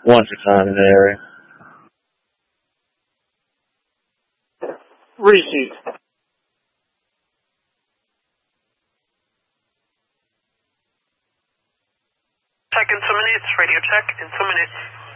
once a time in the area. Reseat. Check in 2 minutes. Radio check in 2 minutes.